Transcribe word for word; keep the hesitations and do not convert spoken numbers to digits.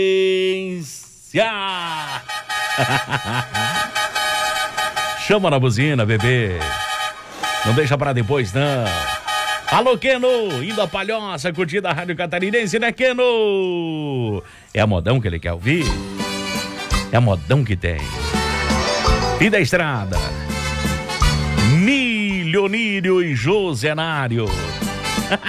Chama na buzina, bebê. Não deixa pra depois, não. Alô, Keno, indo a Palhoça, curtindo a Rádio Catarinense, né, Keno? É a modão que ele quer ouvir. É a modão que tem. E da estrada, Milionírio e Josenário.